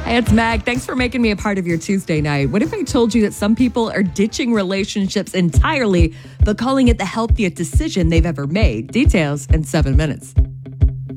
Hey, it's Meg. Thanks for making me a part of your Tuesday night. What if I told you that some people are ditching relationships entirely, but calling it the healthiest decision they've ever made? Details in 7 minutes.